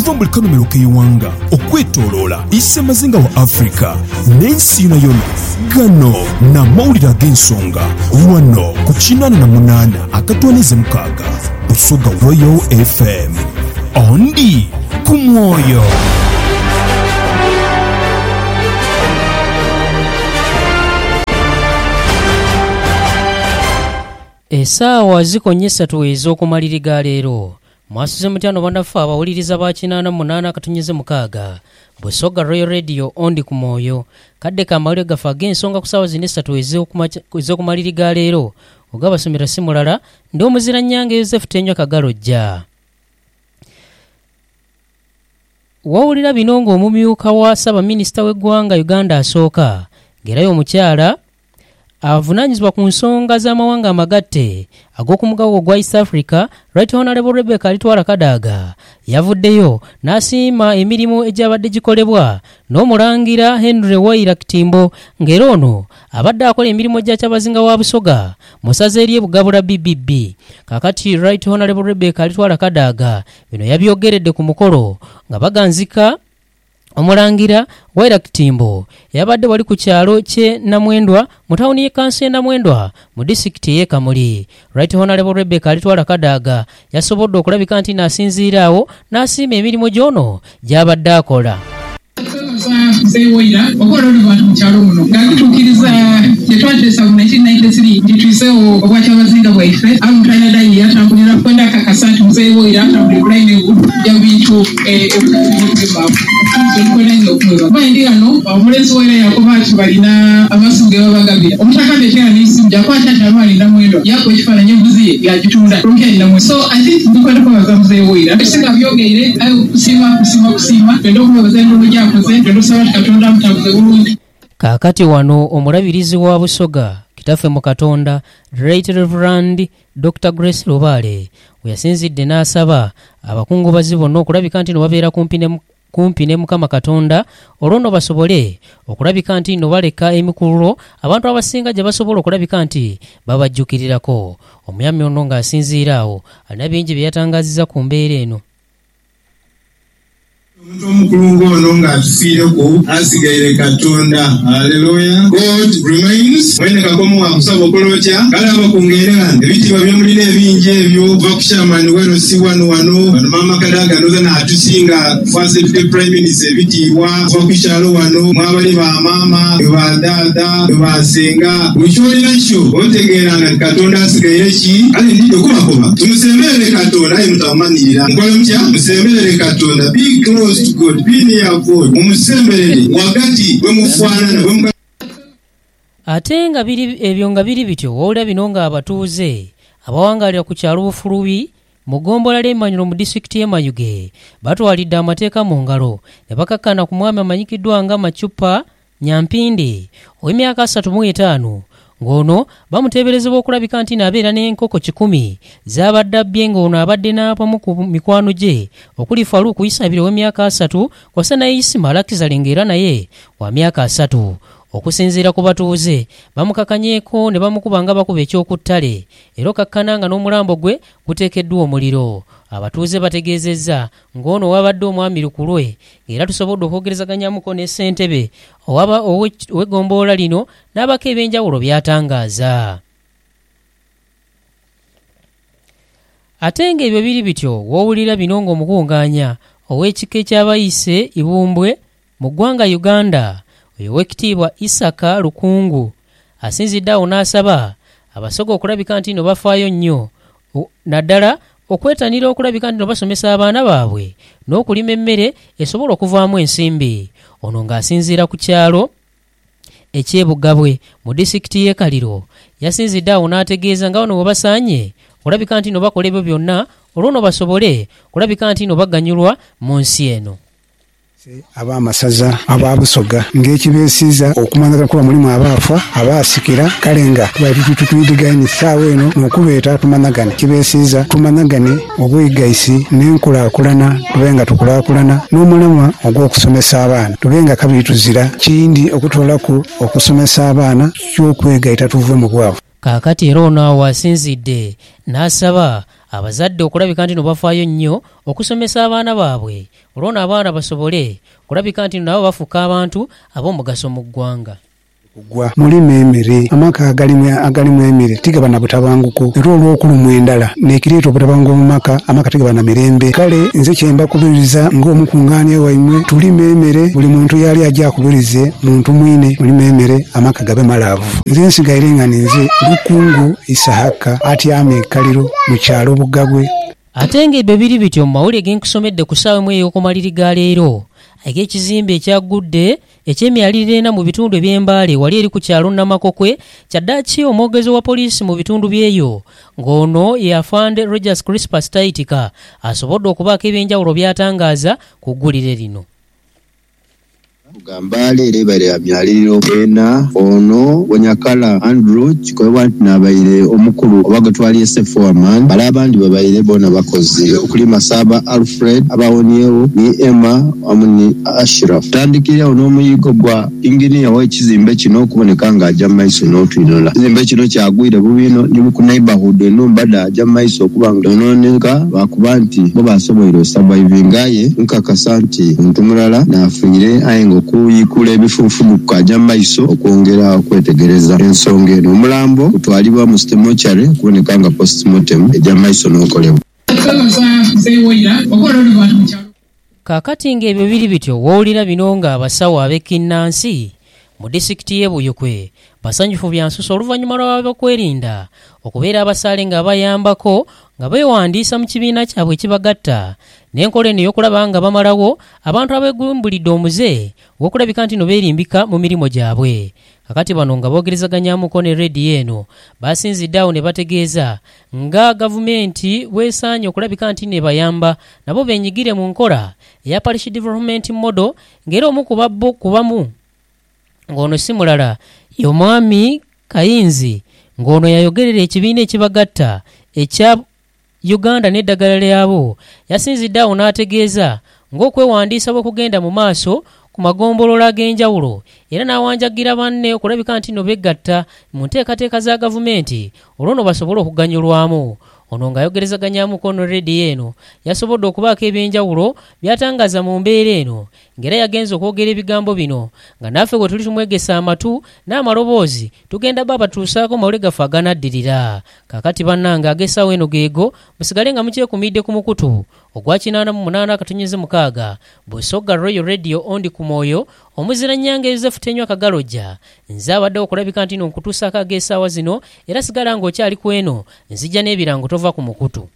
okuva mu kanomero k'eiwanga okwetooloola issemazinga wa Afrika n'ensi yonna gano n'amawulire ag'ensonga wano ku 88.6 Busoga Royal FM ondi ku mwoyo. Essaawa zikonyesatu ez'okumaliriza leero mwasuze mutyano banaffe abawuliriza ba 88.6 Busoga Royal Radio ondi ku mwoyo. Kadde kamawulire gafa ag'ensonga ku ssaawa zino essatu ez'okumaliriza leero ogabasomera si mulala ndi Omuzirannyange Joseph Tennywa Kagalojja. Wawulira bino ng'omumyuka wa Ssaabaminisita w'eggwanga Uganda asooka ng'erayo omukyala avunaanyizibwa ku nsonga z'amawanga amagatte ag'okumugawo gwa East Africa, Right Honorable Rebecca Alitwala Kadaga yavuddeyo n'asiima emirimu egyabadde gikolebwa n'omulangira Henry Waira Kitimbo ng'era ono abadde akola emirimu gya Kyabazinga wa Busoga mu ssaza ery'Ebugabula BBB. Kakati Right Honorable Rebecca Alitwala Kadaga bino yabyogeredde ku mukolo nga baganzika omulangira Waira Kitimbo yabadde wali ku kyalo kye Namwendwa mu tawuni y'ekkanso y'e Namwendwa mu disitulikiti y'e Kamuli. Right Honorable Rebecca Alitwala Kadaga yasobodde okulabika nti n'asinziiraawo n'asiima emirimu gy'ono gy'abadde akola. Waira okola oli bantu mu kyalo muno nga tutuukiriza kyetwateesa mu 1993 nti tuyiseewo obwa Kyabazinga bwaife amutwalira dayini yatambulira kwenda kakasa nti Mzee Waira atambulira bulayini ya bintu okukweba bayindi ano omulenzi Waira yakoba ati balina amasimu ge babagabira omutaka beekera n'esimu gyakwata ati alina Mwendwa yakuba ekifaananyi embuzi ye yagitunda lompi alina Mwendwa. So I think tukwenda kubaza Mzee Waira ekisinga byogeire kusiima twenda okubaza endolo gyakoze twenda okusaba Katonda mutabuze bulungi. Kaakati wano omulabirizi wa Busoga kitaffe mu Katonda Right Reverend Dr. Grace Lubaale we yasinzidde n'asaba abakungubazi bonna okulabika nti no babeera kumpi ne Mukama Katonda olwo no basobole okulabika nti no baleka emikululo abantu abasinga gye basobola okulabika nti babajjukirirako. Omuyami ono ng'asinziiraawo alina bingi bye yatangaziza ku mbeera eno. Omuntu omukulu ng'ono ng'atufiireko asigaire Katonda. Haleluya. God remains. Mwene kakomo wakusaba okolotya kale abakungeera ebitiibwa by'omulina ebingi ebyo kuva ku Chairman wano si wano bano Maama Kadaga noza n'atusinga First Prime Minister ebitiibwa kuva ku kyalo wano mwabali ba maama ba dada ba senga buli kyolina kyo otegeeranga nti Katonda asigaire ki kale ndidde okubakoba tumusemberere Katonda aye mutamumanirira mukola mutya musemberere Katonda be close to God, be near God, mumusemberere wakati bwe mufaanana. Ate nga ebyo nga biri bityo wawulira bino nga abatuuze abawangalira ku kyalo Bufulubi mu ggombolola ly'Emanyulo mu disitulikiti y'e Mayuge batwalidde amateeka mu ngalo ne bakakkana ku mwami amanyikiddwa nga Macupa Nyampindi ow'emyaka 35 ng'ono bamuteeberezebwa okulabika nti n'abeera n'enkoko 10 z'abadde abbye ng'ono abadde n'abamu ku mikwano gye okuli Faluku Isabire ow'emyaka 3 kw'ossa naye Ismail Akizale ng'era naye wa myaka 3. Okusinziira ku batuuze bamukakanyeeko ne bamukuba nga bakuba ekyokuttale era okakkana nga n'omulambo gwe guteekeddwa omuliro. Abatuuze bategeezezza ng'ono wabadde omwami lukulwe era tusobodde okwogerezaganyamuko ne ssentebe ow'eggombolola lino n'abako eb'enjawulo byatangaaza. Ate ng'ebyo biri bityo wowulira bino ng'omukungaanya ow'ekika eky'abayise Ibumbwe mu ggwanga Uganda oyo w'ekitiibwa Isaka Lukungu asinzidde awo n'asaba abasoga okulabika nti no bafaayo nnyo naddala okwetanira okulabika nti no basomesa abaana baabwe n'okulima emmere esobola okuvaamu ensimbi. Ono ng'asinziira ku kyalo eky'Ebugabwe mu disitulikiti y'e Kaliro yasinzidde awo n'ategeeza nga bano bwe basaanye okulabika nti no bakola ebyo byonna olwo no basobole okulabika nti no baganyulwa mu nsi eno. Ab'amasaza aba Busoga ng'ekibeesiza okumanyagana kuba mulimu abaafa abaasikira kale nga tutuyidiganye essaawa eno n'okubeeta tumanyagane kibeesiza tumanyagane obwegayisi n'enkulaakulana tube nga tukulaakulana n'omulamwa ogw'okusomesa abaana tube nga kabiri tuzira kindi okutoolaku okusomesa abaana ky'okwegayita tuve mu bwavu. Kaakati era ono awo asinzidde n'asaba abazadde okulabika nti no bafaayo nnyo okusomesa abaana baabwe olw'ono abaana basobole okulabika nti nabo bafuuka abantu ab'omugaso mu ggwanga. Gwa mulimu emere amaka agalimu emere tigaba na butabanguko era olw'okulumwa endala nekireeta obutabanguko mu maka amaka tigaba na mirembe. Kale nze kyemba kubiriza ng'omukungaanya waimwe tulime emere buli muntu yali ajja akubirize muntu mwine mulime emere amaka gabe malaavu. Nze nsigaire nga ninze Lukungu Isahaka atyama ekkaliro mu kyalo Bugabwe. Ate ng'ebyo biri bityo mu mawulire genkusomedde ku ssaawa emu ey'okumaliriza leero ekizimbe ekyagudde eky'emyaliriro ena mu bitundu eby'Embale wali eri ku kyalo Namakokwe kyaddaaki omwogezi wa poliisi mu bitundu byeyo ng'ono ye Afande Rogers Crispus Taitika asobodde okubaako ebyenjawulo by'atangaaza ku ggulire lino. Gambale lebale ya myaliriro ena ono Wanyakala Andrew kikolebwa nti nabaire omukulu oba twali foreman bala abandi babaire bona bakoze okulima Saba Alfred abawonyewo ni Emma amuni Ashraf tandikira n'omuyigo gwa engineer w'ekizimbe kino okuboneka nga ajja maiso n'otwinola ekizimbe kino kyagwire bubino ni ku neighborhood eno mbada ajja maiso okubanga ononeka bakuba nti bo basoboire surviving aye nkakasa nti omuntu mulala nafunire ayengo kuyikula ebifunfugu kajja maiso okwongera okwetegereza ensonga eno. Omulambo kutwalibwa mu stemochare kuboneka nga postmortem ejja maiso n'okolebwa. Kaakati ng'ebyo biri bityo woowulira bino nga abasawo ab'ekinnansi mu disitulikiti y'e Buyukwe basanyufu bya nsuso oluvannyuma lw'abokwerinda okubeera abasaale nga bayambako nga beewandiisa mu kibiina kyabwe ekibagatta n'enkola eno ey'okulaba nga bamalawo abantu abeegumbulidde omuze w'okulabika nti no beerimbika mu mirimu gyabwe. Kakati bano nga boogerezaganyaamuko ne rediyo eno basinzidde awo ne bategeeza nga gavumenti bwesaanye okulabika nti ne bayamba nabo beenyigire mu nkola eya parish development model ng'era omu kubamu ng'ono si mulala ye Omwami Kayinzi ng'ono yayogerera ekibiina ekibagatta ekya Uganda n'eddagala lyabo yasinzidde awo n'ategeeza ng'okwewandiisa bwe kugenda mu maaso ku magombolola ag'enjawulo era n'awanjagira banne okulabika nti no begatta mu nteekateeka za gavumenti olw'ono basobole okuganyulwamu. Ono ng'ayogerezaganyaamuko no rediyo eno yasobodde okubaako ebyenjawulo by'atangaza mu mbeera eno ng'era yagenze okwogera ebigambo bino nga naffe bwe tuli tumwegesa amatu n'amaloboozi tugenda babatuusaako mawulire gaffe aganaddirira. Kaakati bannange ag'essaawa eno geego musigale nga mukyekuumidde ku mukutu ogwa 88/6 Busoga Royal Radio ondi ku Mwoyo omuzira Nyange Joseph Tenywa Kagalojja nze abadde okulabika nti nkutuusaako ag'essaawa zino era sigala ng'okyali ku eno nzija n'ebirango tova ku mukutu.